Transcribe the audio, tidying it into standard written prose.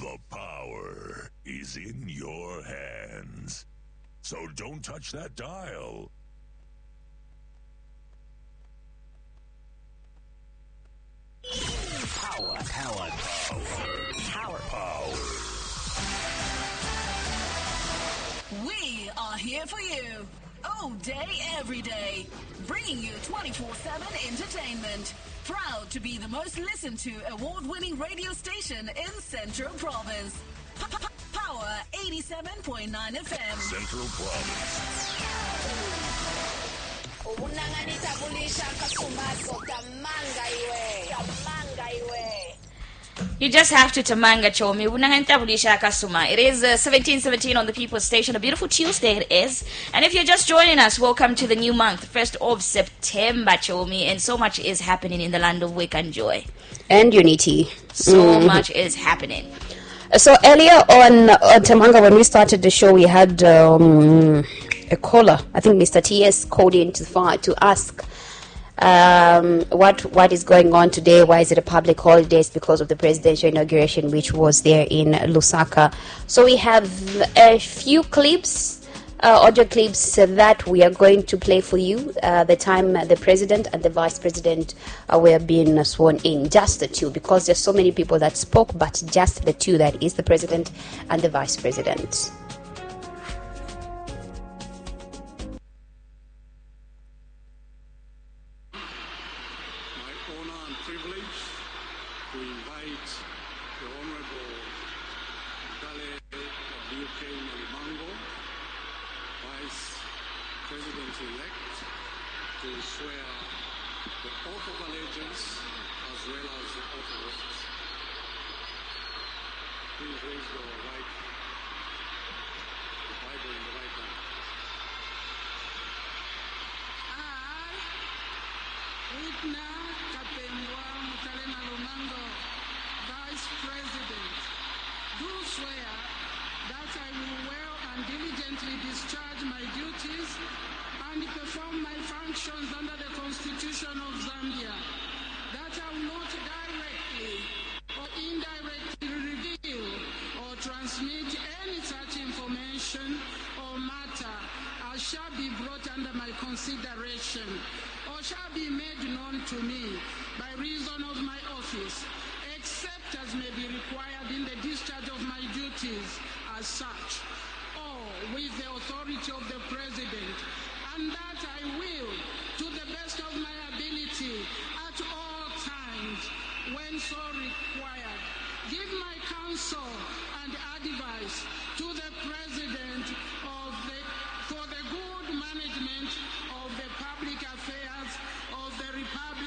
The power is in your hands. So don't touch that dial. Power. We are here for you. All day, every day. Bringing you 24/7 entertainment. Proud to be the most listened to award-winning radio station in Central Province. Power 87.9 FM. Central Province. Unanganita bulisha kasumaso tamanga iwe. You just have to tamanga chomi. It is 17:17 on the People's Station. A beautiful Tuesday it is. And if you're just joining us, welcome to the new month, 1st of September, chomi. And so much is happening in the land of wake and joy. And unity. So much is happening. So earlier on Tamanga, when we started the show, we had a caller. I think Mr. T.S. called in to ask what is going on today. Why is it a public holiday? It's because of the presidential inauguration, which was there in Lusaka. So we have a few clips, audio clips that we are going to play for you. The time the president and the vice president were being sworn in. Just the two, because there's so many people that spoke, but just the two, that is the president and the vice president. For the good management of the public affairs of the Republic